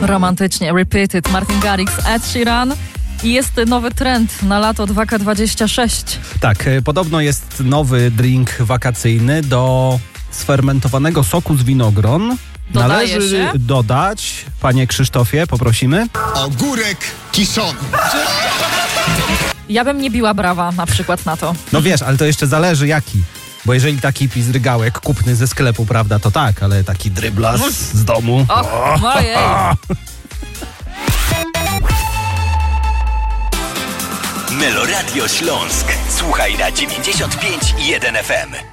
Romantycznie, Repeated, Martin Garrix, Ed Sheeran. I jest nowy trend na lato 2K26. Tak, podobno jest nowy drink wakacyjny do sfermentowanego soku z winogron. Dodaje Należy się? dodać, panie Krzysztofie, poprosimy. Ogórek kiszony. Ja bym nie biła brawa na przykład na to. No wiesz, ale to jeszcze zależy jaki. Bo jeżeli taki pizdrygałek kupny ze sklepu, prawda, to tak, ale taki dryblas z domu. Och, ojej. Meloradio Śląsk. Słuchaj na 95,1 FM.